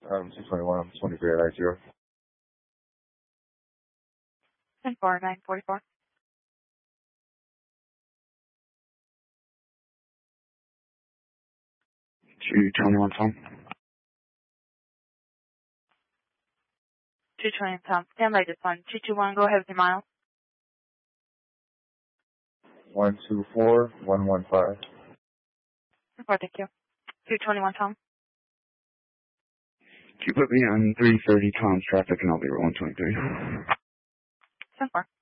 621, I'm 23 at I0. 10-4, 944. 221 Tom. 220 Tom. Stand by this one. 221, go ahead with your miles. 124115. Report, thank you. 221 Tom. Can you put me on 330 Tom's traffic and I'll be rolling 23? 10-4.